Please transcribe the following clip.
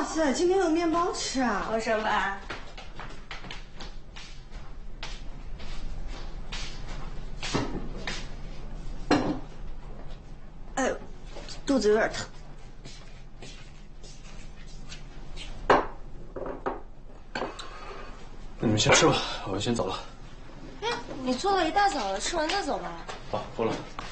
塞，今天有面包吃啊！ 好省吧？ 哎呦，肚子有点疼。 那你们先吃吧，我先走了。 哎，你做了一大早了，吃完再走吧。 好，够了。